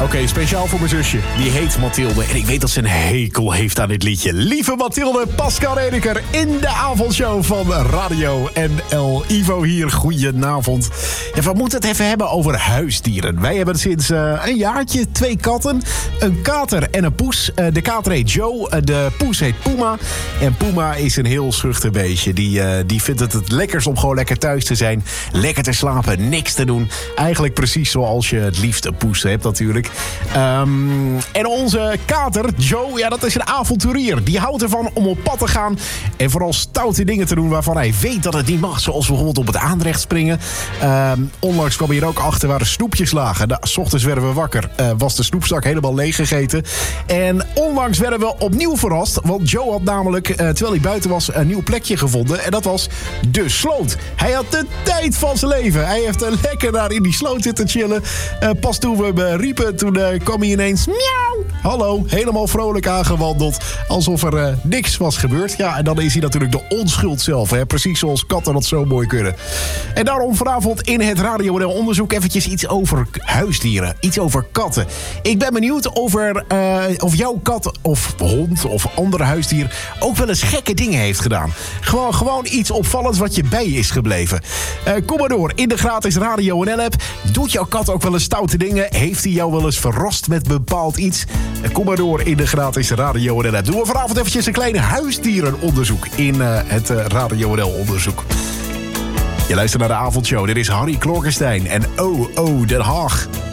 Oké, speciaal voor mijn zusje. Die heet Mathilde en ik weet dat ze een hekel heeft aan dit liedje. Lieve Mathilde, Pascal Redeker in de avondshow van Radio NL. Ivo hier, goedenavond. Ja, we moeten het even hebben over huisdieren. Wij hebben sinds een jaartje 2 katten. Een kater en een poes. De kater heet Joe, de poes heet Puma. En Puma is een heel schuchter beestje. Die vindt het lekkerst om gewoon lekker thuis te zijn. Lekker te slapen, niks te doen. Eigenlijk precies zoals je het liefst een poes hebt natuurlijk. En onze kater, Joe, ja, dat is een avonturier. Die houdt ervan om op pad te gaan en vooral stoute dingen te doen waarvan hij weet dat het niet mag. Zoals bijvoorbeeld op het aanrecht springen. Onlangs kwam hij er ook achter waar de snoepjes lagen. Nou, 's ochtends werden we wakker. Was de snoepzak helemaal leeg gegeten. En onlangs werden we opnieuw verrast. Want Joe had namelijk, terwijl hij buiten was, een nieuw plekje gevonden. En dat was de sloot. Hij had de tijd van zijn leven. Hij heeft lekker daar in die sloot zitten chillen. Pas toen we hem riepen, toen kwam hij ineens... Miauw! Hallo, helemaal vrolijk aangewandeld. Alsof er niks was gebeurd. Ja, en dan is hij natuurlijk de onschuld zelf. Hè? Precies zoals katten dat zo mooi kunnen. En daarom vanavond in het Radio NL onderzoek eventjes iets over huisdieren. Iets over katten. Ik ben benieuwd of jouw kat of hond of andere huisdier ook wel eens gekke dingen heeft gedaan. Gewoon iets opvallends wat je bij je is gebleven. Kom maar door in de gratis Radio NL app. Doet jouw kat ook wel eens stoute dingen? Heeft hij jou wel eens verrast met bepaald iets? Kom maar door in de gratis Radio NL app. Doen we vanavond eventjes een klein huisdierenonderzoek in het Radio NL onderzoek. Je luistert naar de avondshow. Dit is Harry Klorkenstein en Oh Den Haag.